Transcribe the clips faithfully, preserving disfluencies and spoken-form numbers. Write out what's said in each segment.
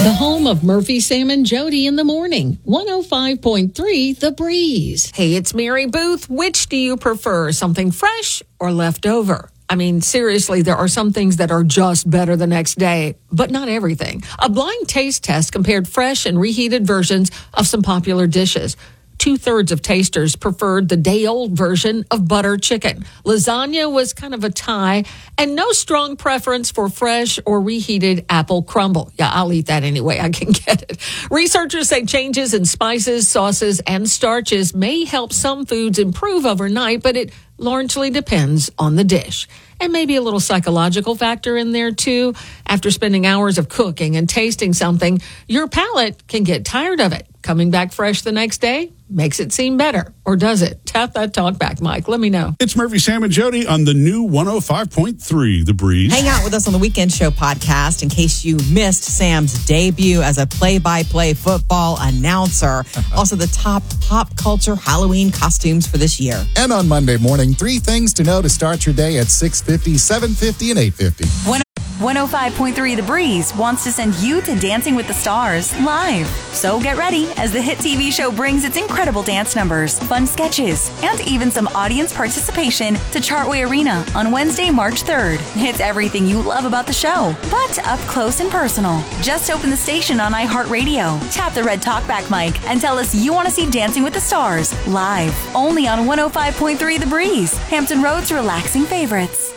The home of Murphy, Sam, and Jody in the morning. one oh five point three The Breeze. Hey, it's Mary Booth. Which do you prefer, something fresh or leftover? I mean, seriously, there are some things that are just better the next day, but not everything. A blind taste test compared fresh and reheated versions of some popular dishes. Two-thirds of tasters preferred the day-old version of butter chicken. Lasagna was kind of a tie, and no strong preference for fresh or reheated apple crumble. Yeah, I'll eat that anyway. I can get it. Researchers say changes in spices, sauces, and starches may help some foods improve overnight, but it largely depends on the dish. And maybe a little psychological factor in there, too. After spending hours of cooking and tasting something, your palate can get tired of it. Coming back fresh the next day makes it seem better. Or does it? Tap that talk back, Mike. Let me know. It's Murphy, Sam, and Jody on the new one oh five point three The Breeze. Hang out with us on the Weekend Show podcast in case you missed Sam's debut as a play-by-play football announcer. Also, the top pop culture Halloween costumes for this year. And on Monday morning, three things to know to start your day at six fifty, seven fifty, and eight fifty. one oh five point three The Breeze wants to send you to Dancing with the Stars live. So get ready as the hit T V show brings its incredible dance numbers, fun sketches, and even some audience participation to Chartway Arena on Wednesday, March third. It's everything you love about the show, but up close and personal. Just open the station on iHeartRadio, tap the red talkback mic, and tell us you want to see Dancing with the Stars live. Only on one oh five point three The Breeze, Hampton Road's relaxing favorites.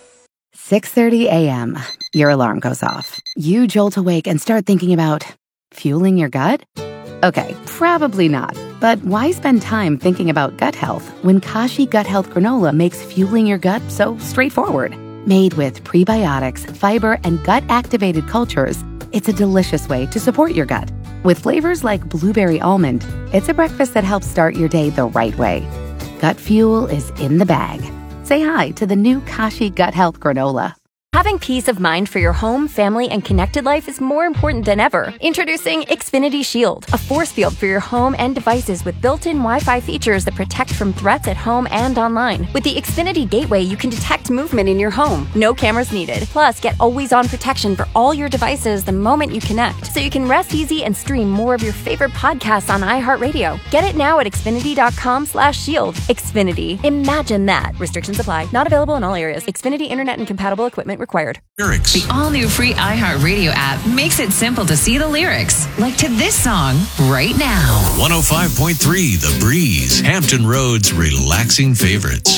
six thirty a.m. Your alarm goes off. You jolt awake and start thinking about fueling your gut? Okay, probably not. But why spend time thinking about gut health when Kashi Gut Health Granola makes fueling your gut so straightforward? Made with prebiotics, fiber, and gut-activated cultures, it's a delicious way to support your gut. With flavors like blueberry almond, it's a breakfast that helps start your day the right way. Gut fuel is in the bag. Say hi to the new Kashi Gut Health Granola. Having peace of mind for your home, family, and connected life is more important than ever. Introducing Xfinity Shield, a force field for your home and devices with built-in Wi-Fi features that protect from threats at home and online. With the Xfinity Gateway, you can detect movement in your home. No cameras needed. Plus, get always-on protection for all your devices the moment you connect, so you can rest easy and stream more of your favorite podcasts on iHeartRadio. Get it now at Xfinity.com slash shield. Xfinity. Imagine that. Restrictions apply. Not available in all areas. Xfinity Internet and compatible equipment required. Lyrics. The all-new free iHeartRadio app makes it simple to see the lyrics, like to this song right now. one oh five point three The Breeze, Hampton Road's relaxing favorites.